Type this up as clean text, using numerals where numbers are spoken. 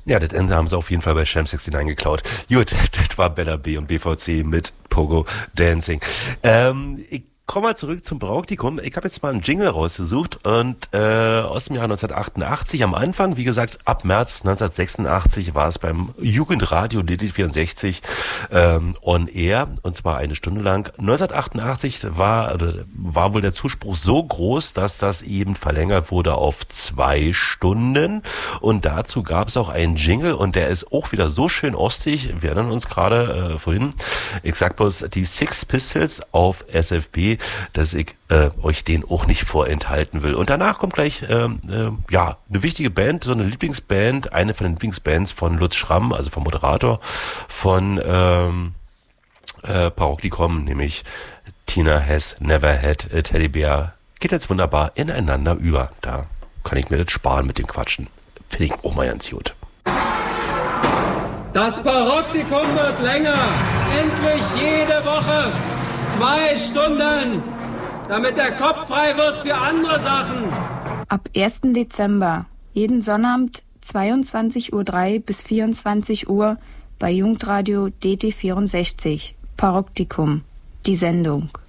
Ja, das Ende haben sie auf jeden Fall bei Sham 69 geklaut. Gut, das war Bella B und BVC mit Pogo Dancing. Ich komme mal zurück zum Praktikum. Ich habe jetzt mal einen Jingle rausgesucht und aus dem Jahr 1988 am Anfang, wie gesagt, ab März 1986 war es beim Jugendradio DD64 on Air, und zwar eine Stunde lang. 1988 war wohl der Zuspruch so groß, dass das eben verlängert wurde auf 2 Stunden, und dazu gab es auch einen Jingle, und der ist auch wieder so schön ostig. Wir erinnern uns gerade vorhin, ich sag bloß die Six Pistols auf SFB, dass ich euch den auch nicht vorenthalten will. Und danach kommt gleich eine wichtige Band, so eine Lieblingsband, eine von den Lieblingsbands von Lutz Schramm, also vom Moderator von Parodicom, nämlich Tina Has Never Had a Teddy Bear. Geht jetzt wunderbar ineinander über. Da kann ich mir das sparen mit dem Quatschen. Finde ich auch mal ganz gut. Das Parodicom wird länger. Endlich jede Woche 2 Stunden, damit der Kopf frei wird für andere Sachen. Ab 1. Dezember, jeden Sonnabend 22:03 Uhr bis 24 Uhr bei Jugendradio DT64, Parodicom, die Sendung.